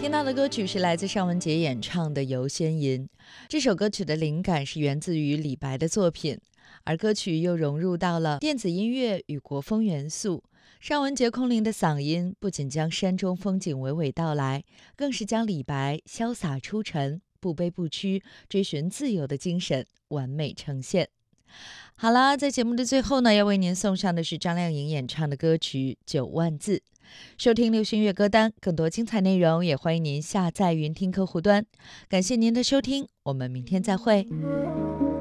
听到的歌曲是来自尚雯婕演唱的《游仙吟》。这首歌曲的灵感是源自于李白的作品，而歌曲又融入到了电子音乐与国风元素。尚雯婕空灵的嗓音不仅将山中风景娓娓道来，更是将李白潇洒出尘、不卑不屈、追寻自由的精神完美呈现。好啦，在节目的最后呢，要为您送上的是张靓颖演唱的歌曲《9万字》。收听流行乐歌单，更多精彩内容也欢迎您下载云听客户端。感谢您的收听，我们明天再会。